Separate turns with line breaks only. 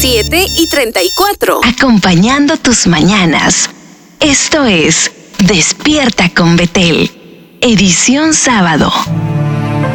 7:34.
Acompañando tus mañanas. Esto es Despierta con Betel, edición sábado.